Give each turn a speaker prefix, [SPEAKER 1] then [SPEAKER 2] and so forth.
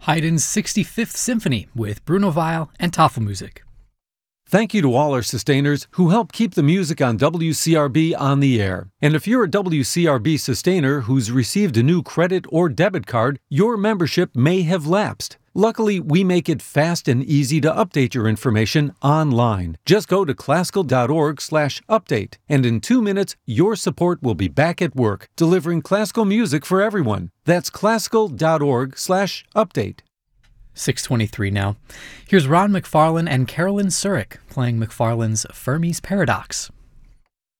[SPEAKER 1] Haydn's 65th Symphony with Bruno Weil and Tafelmusik.
[SPEAKER 2] Thank you to all our sustainers who help keep the music on WCRB on the air. And if you're a WCRB sustainer who's received a new credit or debit card, your membership may have lapsed. Luckily, we make it fast and easy to update your information online. Just go to classical.org/update, and in 2 minutes, your support will be back at work, delivering classical music for everyone. That's classical.org/update.
[SPEAKER 1] 6:23 now. Here's Ron McFarlane and Carolyn Surik playing McFarlane's Fermi's Paradox.